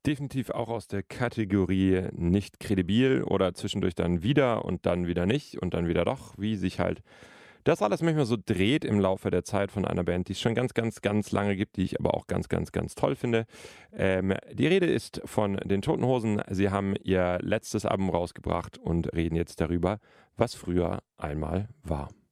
Definitiv auch aus der Kategorie nicht kredibil oder zwischendurch dann wieder nicht und dann wieder doch, wie sich halt das alles manchmal so dreht im Laufe der Zeit von einer Band, die es schon ganz, ganz, ganz lange gibt, die ich aber auch ganz, ganz, ganz toll finde. Die Rede ist von den Toten Hosen. Sie haben ihr letztes Album rausgebracht und reden jetzt darüber, was früher einmal war.